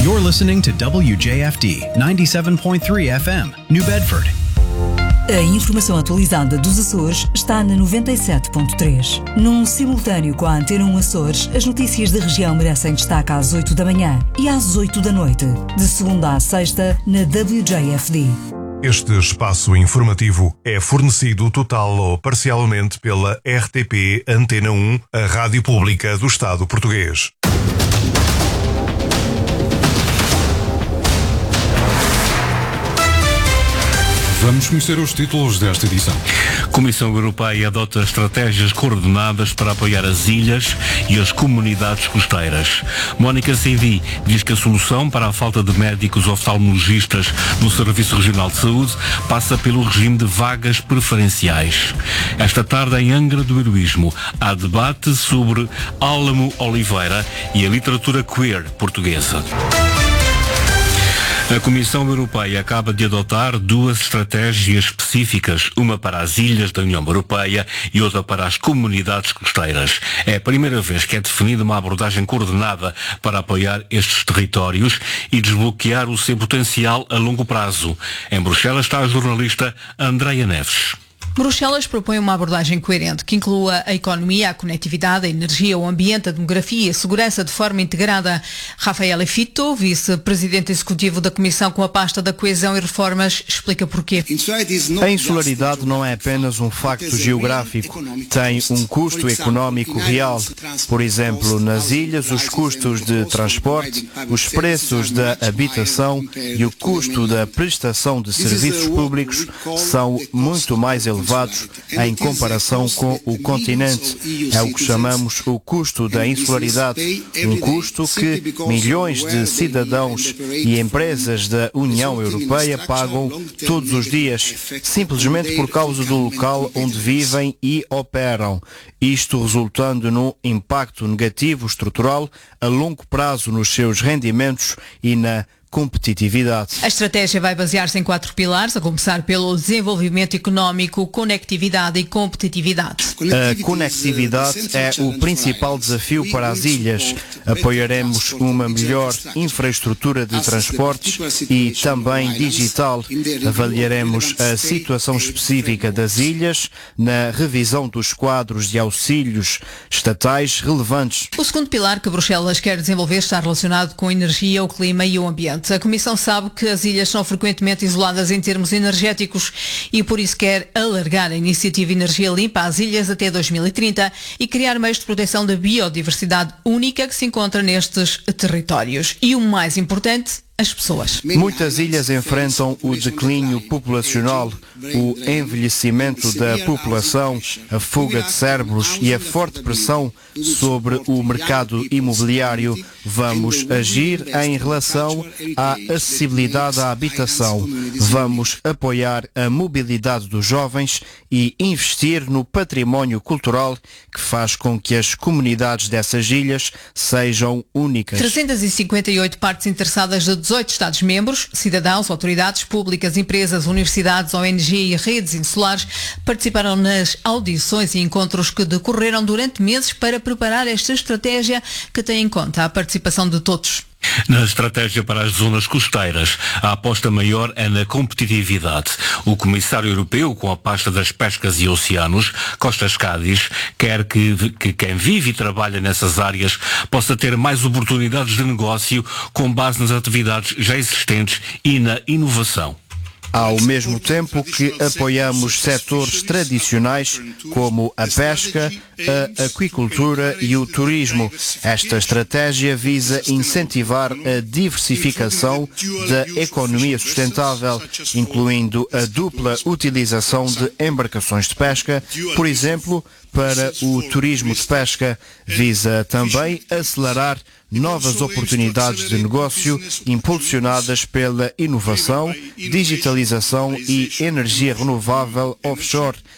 You're listening to WJFD 97.3 FM, New Bedford. A informação atualizada dos Açores está na 97.3. Num simultâneo com a Antena 1 Açores, as notícias da região merecem destaque às 8 da manhã e às 8 da noite, de segunda à sexta, na WJFD. Este espaço informativo é fornecido total ou parcialmente pela RTP Antena 1, a rádio pública do Estado português. Vamos conhecer os títulos desta edição. Comissão Europeia adota estratégias coordenadas para apoiar as ilhas e as comunidades costeiras. Mónica Seydi diz que a solução para a falta de médicos oftalmologistas no Serviço Regional de Saúde passa pelo regime de vagas preferenciais. Esta tarde, em Angra do Heroísmo, há debate sobre Álamo Oliveira e a literatura queer portuguesa. A Comissão Europeia acaba de adotar duas estratégias específicas, uma para as ilhas da União Europeia e outra para as comunidades costeiras. É a primeira vez que é definida uma abordagem coordenada para apoiar estes territórios e desbloquear o seu potencial a longo prazo. Em Bruxelas está a jornalista Andreia Neves. Bruxelas propõe uma abordagem coerente que inclua a economia, a conectividade, a energia, o ambiente, a demografia e a segurança de forma integrada. Rafael Fito, vice-presidente executivo da Comissão com a pasta da coesão e reformas, explica porquê. A insularidade não é apenas um facto geográfico, tem um custo económico real. Por exemplo, nas ilhas, os custos de transporte, os preços da habitação e o custo da prestação de serviços públicos são muito mais elevados em comparação com o continente. É o que chamamos o custo da insularidade, um custo que milhões de cidadãos e empresas da União Europeia pagam todos os dias, simplesmente por causa do local onde vivem e operam. Isto resultando num impacto negativo estrutural a longo prazo nos seus rendimentos e na competitividade. A estratégia vai basear-se em 4 pilares, a começar pelo desenvolvimento económico, conectividade e competitividade. A conectividade é o principal desafio para as ilhas. Apoiaremos uma melhor infraestrutura de transportes e também digital. Avaliaremos a situação específica das ilhas na revisão dos quadros de auxílios estatais relevantes. O segundo pilar que Bruxelas quer desenvolver está relacionado com a energia, o clima e o ambiente. A Comissão sabe que as ilhas são frequentemente isoladas em termos energéticos e por isso quer alargar a iniciativa Energia Limpa às ilhas até 2030 e criar meios de proteção da biodiversidade única que se encontra nestes territórios. E o mais importante, as pessoas. Muitas ilhas enfrentam o declínio populacional, o envelhecimento da população, a fuga de cérebros e a forte pressão sobre o mercado imobiliário. Vamos agir em relação à acessibilidade à habitação. Vamos apoiar a mobilidade dos jovens e investir no património cultural que faz com que as comunidades dessas ilhas sejam únicas. 358 partes interessadas de 18 Estados-membros, cidadãos, autoridades públicas, empresas, universidades, ONG e redes insulares participaram nas audições e encontros que decorreram durante meses para preparar esta estratégia que tem em conta a participação de todos. Na estratégia para as zonas costeiras, a aposta maior é na competitividade. O Comissário Europeu, com a pasta das pescas e oceanos, Costas Cádiz, quer que quem vive e trabalha nessas áreas possa ter mais oportunidades de negócio com base nas atividades já existentes e na inovação. Ao mesmo tempo que apoiamos setores tradicionais como a pesca, a aquicultura e o turismo. Esta estratégia visa incentivar a diversificação da economia sustentável, incluindo a dupla utilização de embarcações de pesca, por exemplo, para o turismo de pesca. Visa também acelerar novas oportunidades de negócio impulsionadas pela inovação, digitalização e energia renovável offshore,